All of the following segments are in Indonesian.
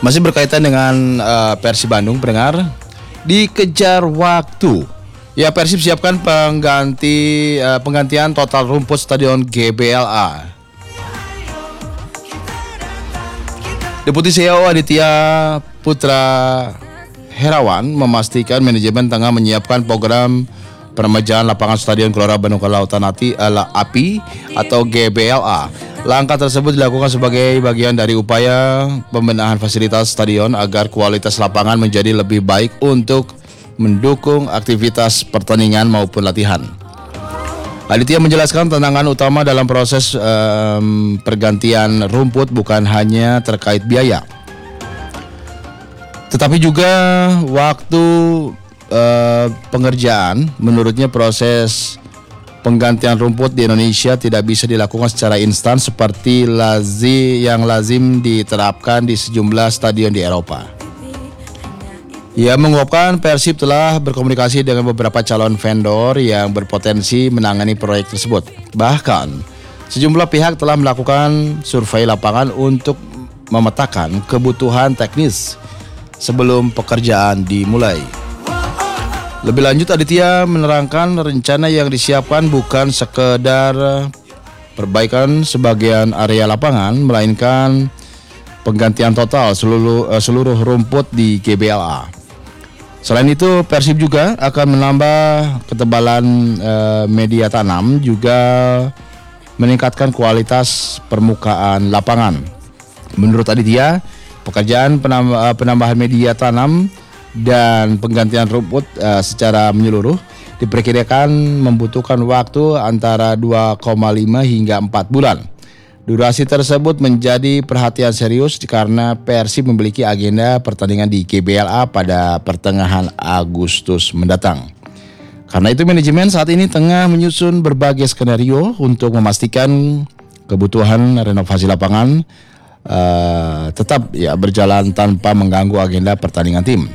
Masih berkaitan dengan Persib Bandung, pendengar, dikejar waktu. Ya, Persib siapkan penggantian total rumput Stadion GBLA. Deputi CEO Aditya Putra Herawan memastikan manajemen tengah menyiapkan program peremajaan lapangan Stadion Gelora Bandung Lautan Api atau GBLA. Langkah tersebut dilakukan sebagai bagian dari upaya pembenahan fasilitas stadion agar kualitas lapangan menjadi lebih baik untuk mendukung aktivitas pertandingan maupun latihan. Aditya menjelaskan tantangan utama dalam proses pergantian rumput bukan hanya terkait biaya, tetapi juga waktu pengerjaan. Menurutnya proses penggantian rumput di Indonesia tidak bisa dilakukan secara instan seperti yang lazim diterapkan di sejumlah stadion di Eropa. Ia mengungkapkan Persib telah berkomunikasi dengan beberapa calon vendor yang berpotensi menangani proyek tersebut. Bahkan, sejumlah pihak telah melakukan survei lapangan untuk memetakan kebutuhan teknis sebelum pekerjaan dimulai. Lebih lanjut, Aditya menerangkan rencana yang disiapkan bukan sekedar perbaikan sebagian area lapangan, melainkan penggantian total seluruh rumput di GBLA. Selain itu, Persib juga akan menambah ketebalan media tanam, juga meningkatkan kualitas permukaan lapangan. Menurut Aditya, pekerjaan penambahan media tanam dan penggantian rumput secara menyeluruh diperkirakan membutuhkan waktu antara 2,5 hingga 4 bulan. Durasi tersebut menjadi perhatian serius karena Persib memiliki agenda pertandingan di GBLA pada pertengahan Agustus mendatang. Karena itu manajemen saat ini tengah menyusun berbagai skenario untuk memastikan kebutuhan renovasi lapangan tetap berjalan tanpa mengganggu agenda pertandingan tim.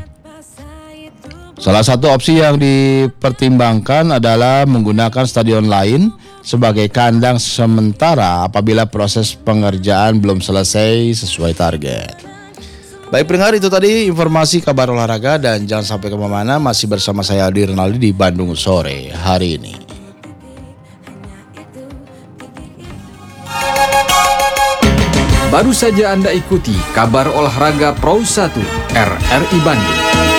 Salah satu opsi yang dipertimbangkan adalah menggunakan stadion lain sebagai kandang sementara apabila proses pengerjaan belum selesai sesuai target. Baik pendengar, itu tadi informasi kabar olahraga, dan jangan sampai kemana-mana, masih bersama saya Aldi Renaldi di Bandung Sore hari ini. Baru saja Anda ikuti kabar olahraga Pro 1 RRI Bandung.